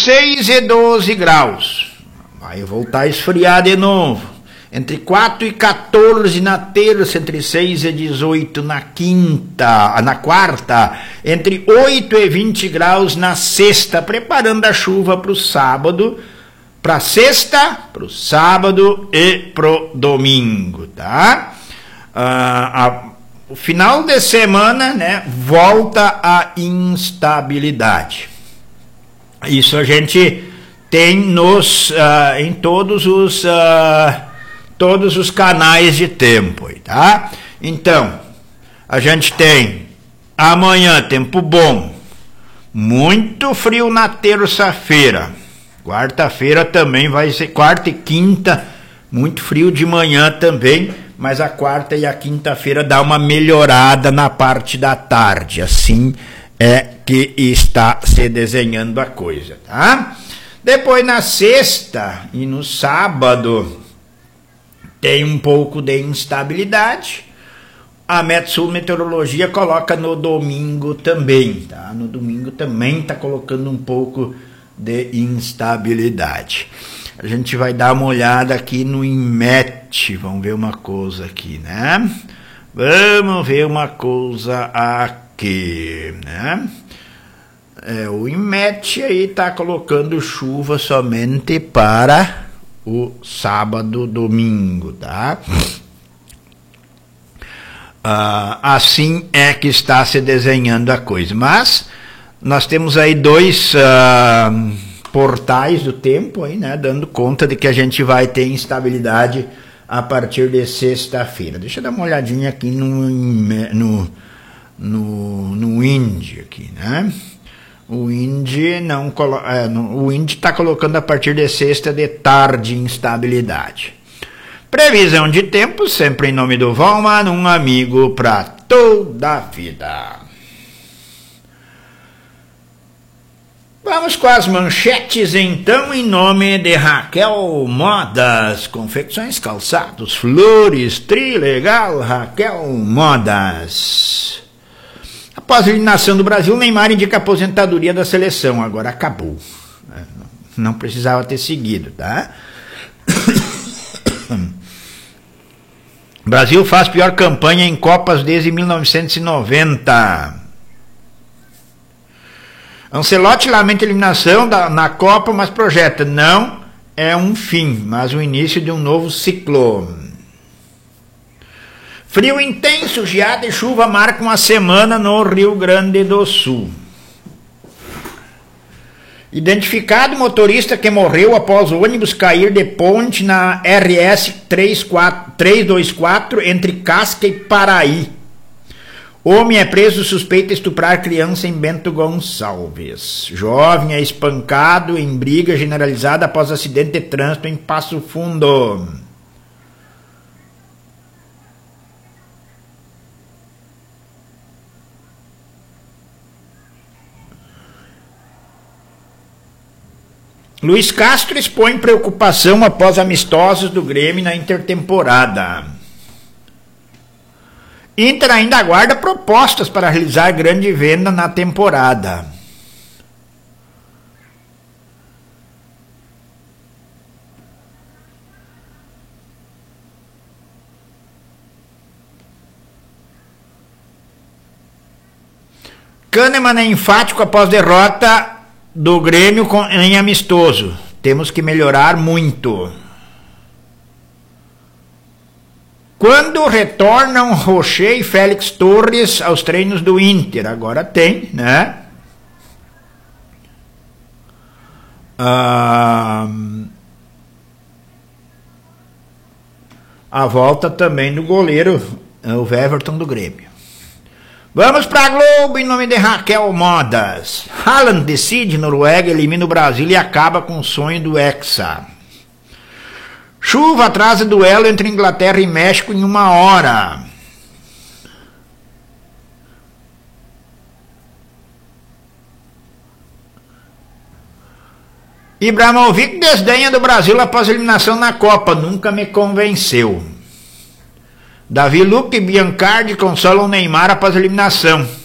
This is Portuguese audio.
6 e 12 graus. Vai voltar a esfriar de novo. Entre 4 e 14 na terça, entre 6 e 18 na quarta, entre 8 e 20 graus na sexta, preparando a chuva para o sábado, para sexta, para o sábado e para o domingo, tá? O final de semana, né, volta a instabilidade. Isso a gente tem em todos os canais de tempo, tá? Então, a gente tem amanhã tempo bom, muito frio na terça-feira, quarta-feira também vai ser, quarta e quinta, muito frio de manhã também, mas a quarta e a quinta-feira dá uma melhorada na parte da tarde, assim é que está se desenhando a coisa, tá? Depois na sexta e no sábado tem um pouco de instabilidade. A Metsul Meteorologia coloca no domingo também, tá? No domingo também está colocando um pouco de instabilidade. A gente vai dar uma olhada aqui no INMET, vamos ver uma coisa aqui, né? Vamos ver uma coisa aqui, né? O INMET aí está colocando chuva somente para o sábado, domingo, tá? Assim é que está se desenhando a coisa. Mas nós temos aí dois portais do tempo aí, né, dando conta de que a gente vai ter instabilidade a partir de sexta-feira. Deixa eu dar uma olhadinha aqui no INDE aqui, né? O INDE o INDE está colocando a partir de sexta de tarde instabilidade. Previsão de tempo, sempre em nome do Valmar, um amigo para toda a vida. Vamos com as manchetes então, em nome de Raquel Modas, confecções, calçados, flores, trilegal, Raquel Modas. Após a eliminação do Brasil, Neymar indica a aposentadoria da seleção. Agora acabou. Não precisava ter seguido, tá? Brasil faz pior campanha em Copas desde 1990. Ancelotti lamenta a eliminação na Copa, mas projeta: não é um fim, mas o início de um novo ciclo. Frio intenso, geada e chuva marcam a semana no Rio Grande do Sul. Identificado motorista que morreu após o ônibus cair de ponte na RS 324 entre Casca e Paraí. Homem é preso suspeito de estuprar criança em Bento Gonçalves. Jovem é espancado em briga generalizada após acidente de trânsito em Passo Fundo. Luiz Castro expõe preocupação após amistosos do Grêmio na intertemporada. Inter ainda aguarda propostas para realizar grande venda na temporada. Kahneman é enfático após derrota do Grêmio em amistoso. Temos que melhorar muito. Quando retornam Rocher e Félix Torres aos treinos do Inter? Agora tem, né? A volta também do goleiro, o Everton do Grêmio. Vamos para a Globo em nome de Raquel Modas. Haaland decide, Noruega elimina o Brasil e acaba com o sonho do Hexa. Chuva atrasa duelo entre Inglaterra e México em 1 hora. Ibrahimovic desdenha do Brasil após eliminação na Copa. Nunca me convenceu. Davi Luque e Biancardi consolam Neymar após eliminação.